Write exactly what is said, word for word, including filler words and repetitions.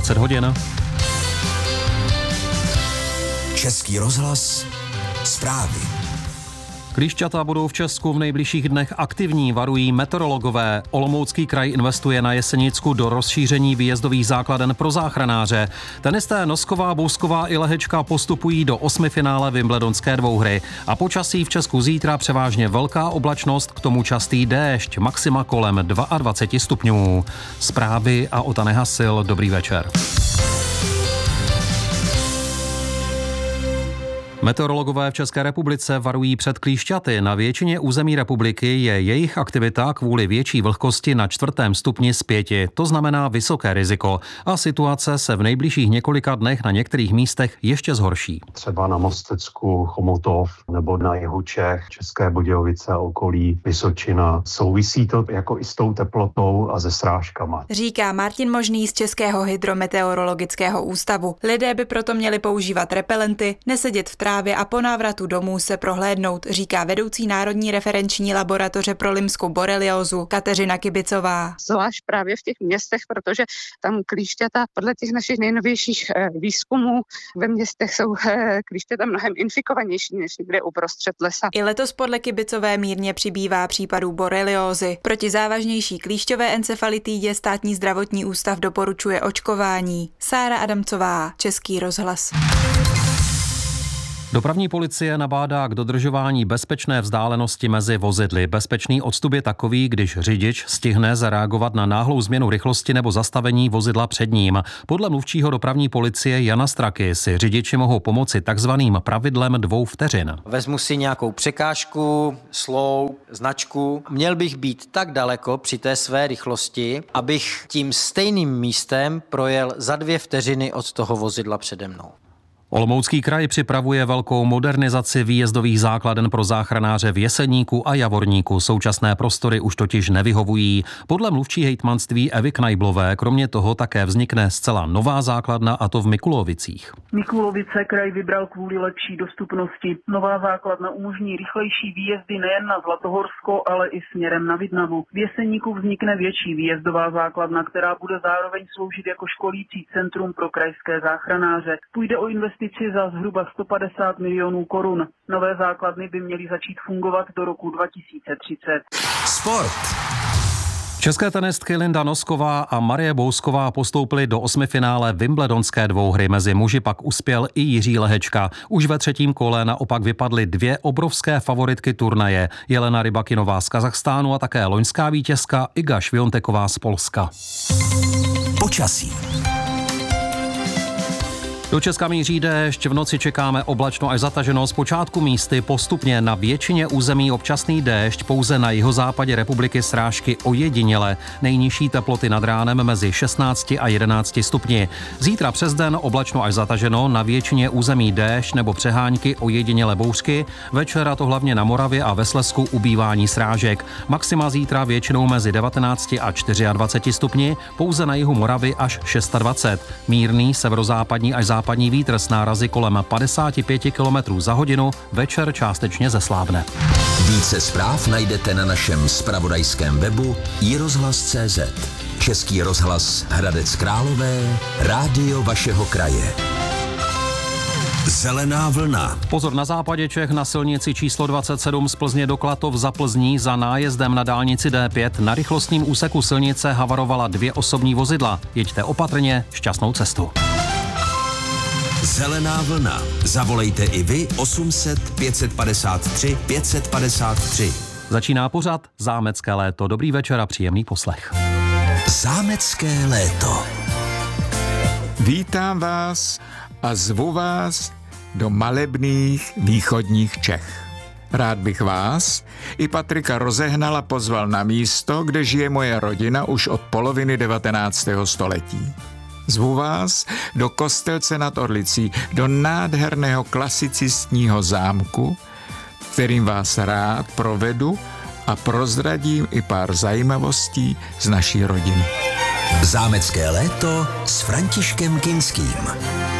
dvacet hodin. Český rozhlas, zprávy. Klíšťata budou v Česku v nejbližších dnech aktivní, varují meteorologové. Olomoucký kraj investuje na Jesenicku do rozšíření výjezdových základen pro záchranáře. Tenisté Nosková, Bousková i Lehečka postupují do osmifinále Wimbledonské dvouhry. A počasí v Česku zítra převážně velká oblačnost, k tomu častý déšť, maxima kolem dvacet dva stupňů. Zprávy a Ota Nehasil, dobrý večer. Meteorologové v České republice varují před klíšťaty. Na většině území republiky je jejich aktivita kvůli větší vlhkosti na čtvrtém stupni z pěti. To znamená vysoké riziko. A situace se v nejbližších několika dnech na některých místech ještě zhorší. Třeba na Mostecku, Chomutov nebo na jihu Čech, České Budějovice a okolí, Vysočina. Souvisí to jako i s tou teplotou a se srážkama. Říká Martin Možný z Českého hydrometeorologického ústavu. Lidé by proto měli používat repelenty, nesedět v trávě a po návratu domů se prohlédnout, říká vedoucí Národní referenční laboratoře pro limskou boreliózu Kateřina Kibicová. Zvlášť právě v těch městech, protože tam klíšťata podle těch našich nejnovějších výzkumů ve městech jsou klíšťata mnohem infikovanější než někde uprostřed lesa. I letos podle Kibicové mírně přibývá případů boreliózy. Proti závažnější klíšťové encefalitidě Státní zdravotní ústav doporučuje očkování. Sára Adamcová, Český rozhlas. Dopravní policie nabádá k dodržování bezpečné vzdálenosti mezi vozidly. Bezpečný odstup je takový, když řidič stihne zareagovat na náhlou změnu rychlosti nebo zastavení vozidla před ním. Podle mluvčího dopravní policie Jana Straky si řidiči mohou pomoci takzvaným pravidlem dvou vteřin. Vezmu si nějakou překážku, slou, značku. Měl bych být tak daleko při té své rychlosti, abych tím stejným místem projel za dvě vteřiny od toho vozidla přede mnou. Olomoucký kraj připravuje velkou modernizaci výjezdových základen pro záchranáře v Jeseníku a Javorníku. Současné prostory už totiž nevyhovují. Podle mluvčí hejtmanství Evy Knajblové kromě toho také vznikne zcela nová základna, a to v Mikulovicích. Mikulovice kraj vybral kvůli lepší dostupnosti. Nová základna umožní rychlejší výjezdy nejen na Zlatohorsko, ale i směrem na Vidnavu. V Jeseníku vznikne větší výjezdová základna, která bude zároveň sloužit jako školící centrum pro krajské záchranáře. Půjde o investici za zhruba sto padesát milionů korun. Nové základny by měly začít fungovat do roku dva tisíce třicet. Sport. České tenistky Linda Nosková a Marie Bousková postoupily do osmifinále Wimbledonské dvouhry. Mezi muži pak uspěl i Jiří Lehečka. Už ve třetím kole naopak vypadly dvě obrovské favoritky turnaje. Jelena Rybakinová z Kazachstánu a také loňská vítězka Iga Švionteková z Polska. Počasí. Do Česka míří déšť, v noci čekáme oblačno až zataženo, zpočátku místy, postupně na většině území občasný déšť, pouze na jihozápadě republiky srážky ojediněle. Nejnižší teploty nad ránem mezi šestnácti a jedenácti stupni. Zítra přes den oblačno až zataženo, na většině území déšť nebo přehánky ojediněle bouřky, večera to hlavně na Moravě a ve Slezsku ubývání srážek. Maxima zítra většinou mezi devatenácti a dvaceti čtyřmi stupni, pouze na jihu Moravy až dvacet šest. Mírný severozápadní až západní Západní vítr s nárazy kolem padesát pět kilometrů za hodinu, večer částečně zeslábne. Více zpráv najdete na našem zpravodajském webu i rozhlas tečka cé zet. Český rozhlas Hradec Králové, rádio vašeho kraje. Zelená vlna. Pozor na západě Čech na silnici číslo dvacet sedm z Plzně do Klatov za Plzní za nájezdem na dálnici D pět na rychlostním úseku silnice havarovala dvě osobní vozidla. Jeďte opatrně, šťastnou cestu. Zelená vlna. Zavolejte i vy osm set pět padesát tři pět padesát tři. Začíná pořad Zámecké léto. Dobrý večer a příjemný poslech. Zámecké léto. Vítám vás a zvu vás do malebných východních Čech. Rád bych vás i Patrika Rozehnala pozval na místo, kde žije moje rodina už od poloviny devatenáctého století. Zvu vás do Kostelce nad Orlicí, do nádherného klasicistního zámku, kterým vás rád provedu a prozradím i pár zajímavostí z naší rodiny. Zámecké léto s Františkem Kinským.